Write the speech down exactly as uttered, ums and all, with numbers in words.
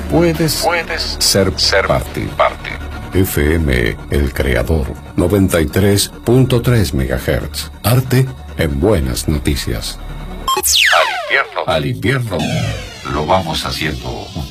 puedes, puedes ser, ser parte. parte. F M El Creador, noventa y tres punto tres megahertz. Arte en buenas noticias. Al invierno, al invierno, lo vamos haciendo juntos.